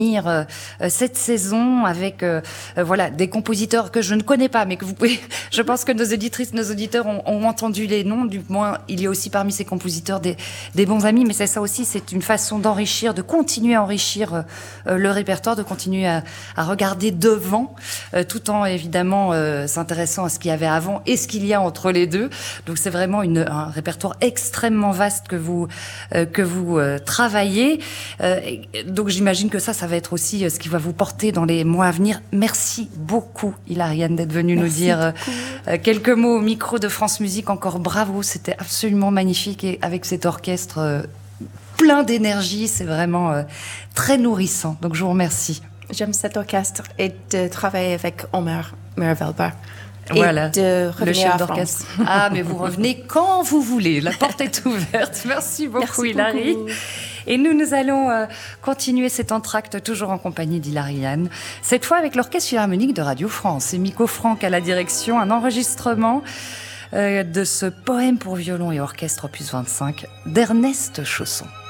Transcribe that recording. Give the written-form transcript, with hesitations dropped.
cette saison avec voilà des compositeurs que je ne connais pas, mais que vous pouvez. Je pense que nos auditrices, nos auditeurs ont entendu les noms. Du moins, il y a aussi parmi ces compositeurs des bons amis. Mais c'est ça aussi, c'est une façon d'enrichir, de continuer à enrichir le répertoire, de continuer à regarder devant, tout en évidemment s'intéressant à ce qu'il y avait avant et ce qu'il y a entre les deux. Donc c'est vraiment un répertoire extrêmement vaste que vous travaillez. Donc j'imagine que ça va être aussi ce qui va vous porter dans les mois à venir. Merci beaucoup, Hilariane, d'être venue nous dire quelques mots au micro de France Musique. Encore bravo, c'était absolument magnifique et avec cet orchestre plein d'énergie, c'est vraiment très nourrissant. Donc je vous remercie. J'aime cet orchestre et de travailler avec Omer Mervelber. Voilà, le chef d'orchestre. Ah, mais vous revenez quand vous voulez. La porte est ouverte. Merci beaucoup, Hilary. Et nous allons continuer cet entracte toujours en compagnie d'Hilariane. Cette fois avec l'Orchestre Philharmonique de Radio France. Et Miko Franck à la direction, un enregistrement de ce poème pour violon et orchestre opus 25 d'Ernest Chausson.